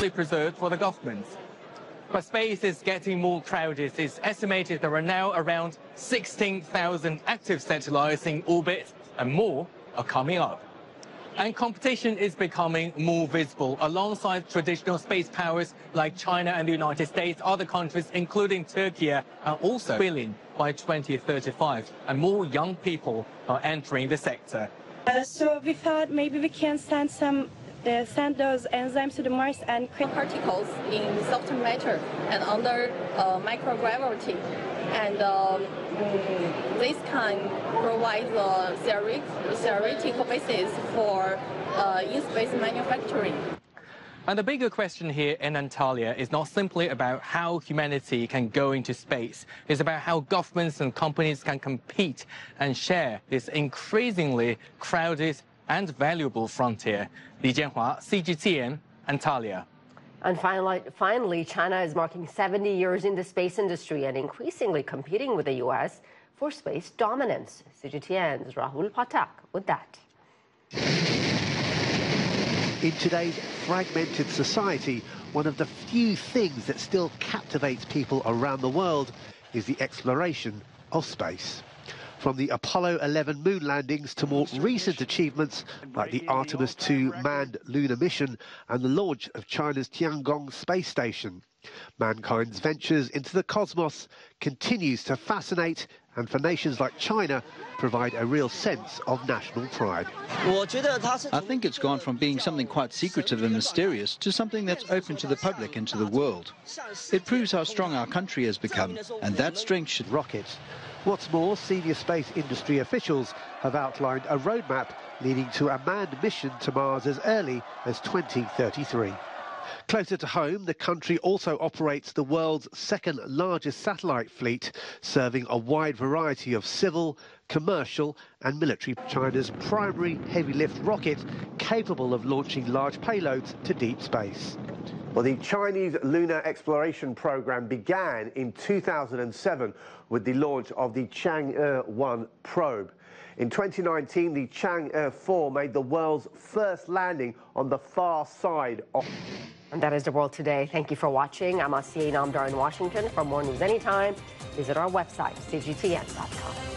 fully preserved for the government. But space is getting more crowded. It's estimated there are now around 16,000 active satellites in orbit, and more are coming up. And competition is becoming more visible. Alongside traditional space powers like China and the United States, other countries, including Turkey, are also billion by 2035, and more young people are entering the sector. So we thought maybe we can send those enzymes to the Mars and create particles in soft matter and under microgravity. And this can provide the theoretical basis for in-space manufacturing. And the bigger question here in Antalya is not simply about how humanity can go into space. It's about how governments and companies can compete and share this increasingly crowded and valuable frontier. Li Jianhua, CGTN, Antalya. And finally, China is marking 70 years in the space industry and increasingly competing with the U.S. for space dominance. CGTN's Rahul Pathak with that. In today's fragmented society, one of the few things that still captivates people around the world is the exploration of space. From the Apollo 11 moon landings to more recent achievements like the Artemis II manned lunar mission and the launch of China's Tiangong space station. Mankind's ventures into the cosmos continues to fascinate, and for nations like China, provide a real sense of national pride. I think it's gone from being something quite secretive and mysterious to something that's open to the public and to the world. It proves how strong our country has become, and that strength should rockets. What's more, senior space industry officials have outlined a roadmap leading to a manned mission to Mars as early as 2033. Closer to home, the country also operates the world's second largest satellite fleet, serving a wide variety of civil, commercial and military. China's primary heavy-lift rocket capable of launching large payloads to deep space. Well, the Chinese lunar exploration program began in 2007 with the launch of the Chang'e-1 probe. In 2019, the Chang'e 4 made the world's first landing on the far side of... And that is the world today. Thank you for watching. I'm Asiya Inamdar in Washington. For more news anytime, visit our website, cgtn.com.